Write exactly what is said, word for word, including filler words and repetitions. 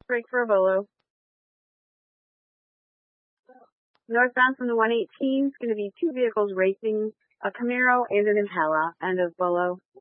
Break for a Bolo. Northbound from the one eighteen is going to be two vehicles racing, a Camaro and an Impala, end of Bolo.